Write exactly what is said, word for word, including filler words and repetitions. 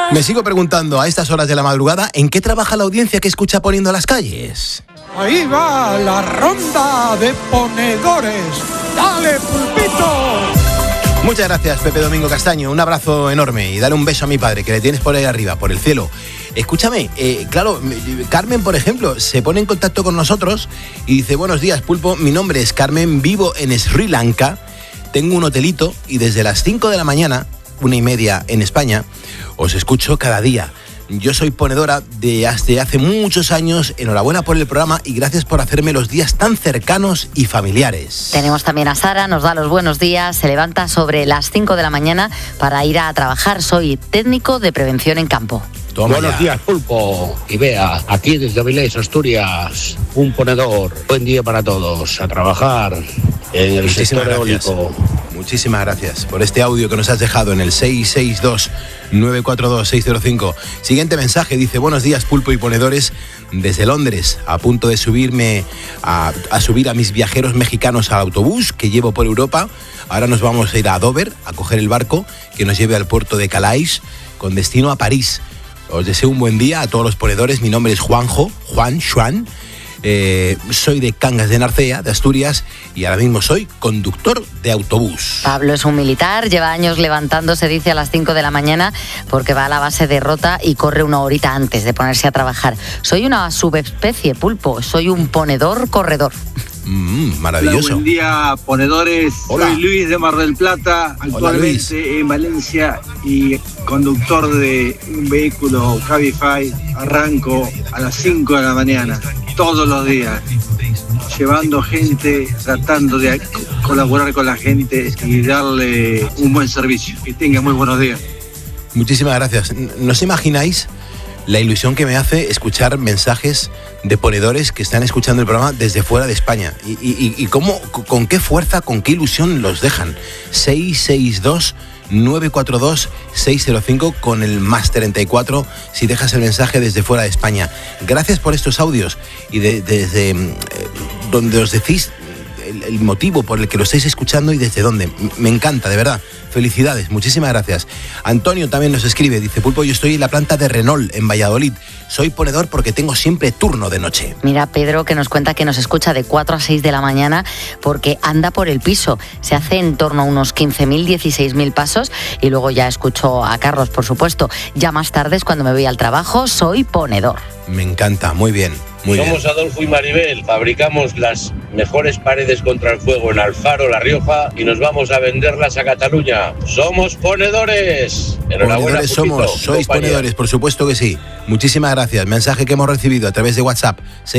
Me sigo preguntando a estas horas de la madrugada, ¿en qué trabaja la audiencia que escucha Poniendo las Calles? Ahí va la ronda de ponedores. ¡Dale, Pulpito! Muchas gracias, Pepe Domingo Castaño. Un abrazo enorme y dale un beso a mi padre, que le tienes por ahí arriba, por el cielo. Escúchame, eh, claro, Carmen, por ejemplo, se pone en contacto con nosotros y dice: buenos días, Pulpo, mi nombre es Carmen, vivo en Sri Lanka, tengo un hotelito y desde las cinco de la mañana, una y media en España, os escucho cada día. Yo soy ponedora de hace, hace muchos años. Enhorabuena por el programa y gracias por hacerme los días tan cercanos y familiares. Tenemos también a Sara, nos da los buenos días, se levanta sobre las cinco de la mañana para ir a trabajar. Soy técnico de prevención en campo. Toma Buenos ya. días, Pulpo y Bea, aquí desde Avilés, Asturias, un ponedor. Buen día para todos, a trabajar en el sector eólico. Muchísimas gracias por este audio que nos has dejado en el seis seis dos, nueve cuatro dos, seis cero cinco. Siguiente mensaje, dice: buenos días, Pulpo y ponedores, desde Londres, a punto de subirme a, a subir a mis viajeros mexicanos al autobús que llevo por Europa. Ahora nos vamos a ir a Dover a coger el barco que nos lleve al puerto de Calais con destino a París. Os deseo un buen día a todos los ponedores. Mi nombre es Juanjo, Juan, Juan. Eh, soy de Cangas de Narcea, de Asturias, y ahora mismo soy conductor de autobús. Pablo es un militar, lleva años levantándose, dice, a las cinco de la mañana porque va a la base de Rota y corre una horita antes de ponerse a trabajar. Soy una subespecie, Pulpo, soy un ponedor corredor. Mm, maravilloso. Hola, buen día, ponedores. Hola. Soy Luis de Mar del Plata, actualmente en Valencia y conductor de un vehículo Cabify. Arranco a las cinco de la mañana, todos los días, llevando gente, tratando de colaborar con la gente y darle un buen servicio. Que tengan muy buenos días. Muchísimas gracias. ¿No os imagináis la ilusión que me hace escuchar mensajes de ponedores que están escuchando el programa desde fuera de España? Y, y, y cómo, con qué fuerza, con qué ilusión los dejan. seis seis dos, nueve cuatro dos, seis cero cinco con el más treinta y cuatro si dejas el mensaje desde fuera de España. Gracias por estos audios y de, de, desde eh, donde os decís el, el motivo por el que lo estáis escuchando y desde dónde. Me encanta, de verdad. Felicidades, muchísimas gracias. Antonio también nos escribe, dice: Pulpo, yo estoy en la planta de Renault en Valladolid. Soy ponedor porque tengo siempre turno de noche. Mira, Pedro, que nos cuenta que nos escucha de cuatro a seis de la mañana porque anda por el piso. Se hace en torno a unos quince mil, dieciséis mil pasos y luego ya escucho a Carlos, por supuesto. Ya más tarde es cuando me voy al trabajo. Soy ponedor. Me encanta, muy bien. Muy Somos bien. Adolfo y Maribel, fabricamos las mejores paredes contra el fuego en Alfaro, La Rioja, y nos vamos a venderlas a Cataluña. ¡Somos ponedores! Enhorabuena, Ponedores somos, sois ponedores, por supuesto que sí. Muchísimas gracias. Mensaje que hemos recibido a través de WhatsApp.